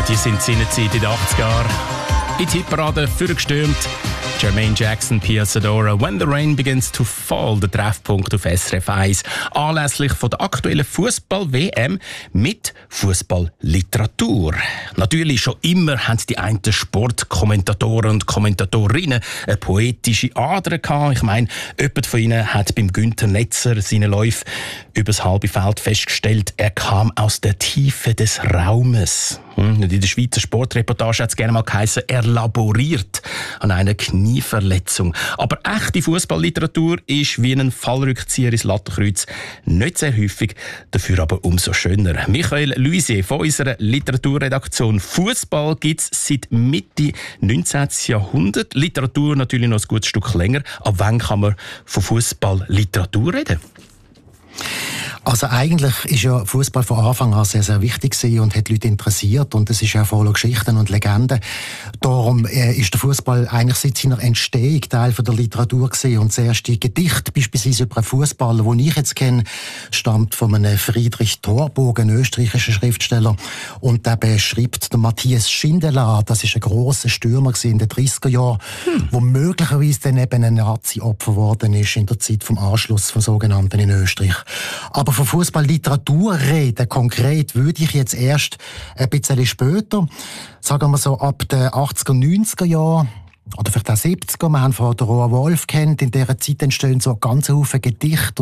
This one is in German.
die sind seinerzeit in den 80er Jahren in die Hitparade vorgestürmt. Jermaine Jackson, Pia Zadora, «When the Rain Begins to Fall», der Treffpunkt auf SRF 1, anlässlich von der aktuellen Fußball-WM mit Fußballliteratur. Natürlich schon immer haben die einen Sportkommentatoren und Kommentatorinnen eine poetische Ader gehabt. Ich meine, jemand von ihnen hat beim Günther Netzer seinen Läufe übers halbe Feld festgestellt, er kam aus der Tiefe des Raumes. Und in der Schweizer Sportreportage hat es gerne mal geheißen, er laboriert an einer Knieverletzung. Aber echte Fußballliteratur ist wie ein Fallrückzieher ins Lattenkreuz nicht sehr häufig, dafür aber umso schöner. Michael Luisier von unserer Literaturredaktion. Fußball gibt es seit Mitte 19. Jahrhundert. Literatur natürlich noch ein gutes Stück länger. Ab wann kann man von Fußballliteratur reden? Also eigentlich ist ja Fußball von Anfang an sehr, sehr wichtig gewesen und hat Leute interessiert und es ist ja voller Geschichten und Legenden. Darum ist der Fußball eigentlich seit seiner Entstehung Teil von der Literatur gewesen und das erste Gedicht beispielsweise über einen Fußballer, den ich jetzt kenne, stammt von einem Friedrich Thorburg, einem österreichischen Schriftsteller, und der beschreibt den Matthias Schindler. Das ist ein grosser Stürmer in den 30er Jahren, wo möglicherweise dann eben ein Nazi-Opfer geworden ist in der Zeit vom Anschluss von sogenannten in Österreich. Aber von Fußballliteratur reden, konkret, würde ich jetzt erst ein bisschen später, sagen wir so ab den 80er, 90er Jahren, oder vielleicht auch 70er, wir haben von der Roa Wolf kennt, in dieser Zeit entstehen so ganz viele Gedichte